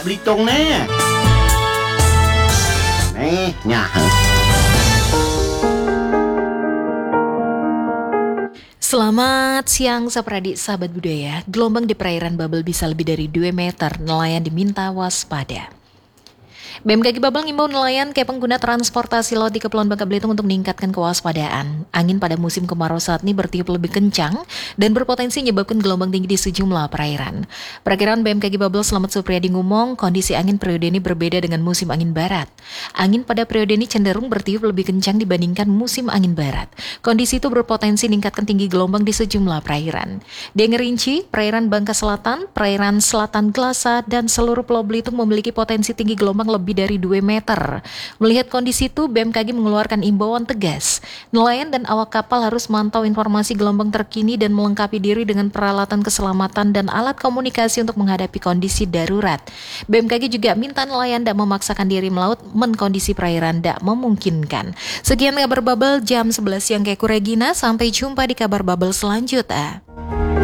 Belitung nih. Nyah. Selamat siang Sapradi, sahabat budaya. Gelombang di perairan Babel bisa lebih dari 2 meter, nelayan diminta waspada. BMKG Babel ngimbau nelayan ke pengguna transportasi laut di Kepulauan Bangka Belitung untuk meningkatkan kewaspadaan. Angin pada musim kemarau saat ini bertiup lebih kencang dan berpotensi menyebabkan gelombang tinggi di sejumlah perairan. Perakiraan BMKG Babel Selamat Supriyadi ngomong, kondisi angin periode ini berbeda dengan musim angin barat. Angin pada periode ini cenderung bertiup lebih kencang dibandingkan musim angin barat. Kondisi itu berpotensi meningkatkan tinggi gelombang di sejumlah perairan. Dia ngerinci, perairan Bangka Selatan, perairan Selatan Glasa, dan seluruh Pulau Belitung memiliki potensi tinggi gelombang lebih dari 2 meter. Melihat kondisi itu, BMKG mengeluarkan imbauan tegas. Nelayan dan awak kapal harus memantau informasi gelombang terkini dan melengkapi diri dengan peralatan keselamatan dan alat komunikasi untuk menghadapi kondisi darurat. BMKG juga minta nelayan tidak memaksakan diri melaut kondisi perairan tidak memungkinkan. Sekian kabar Babel jam 11 siang, Keku Regina. Sampai jumpa di kabar Babel selanjutnya.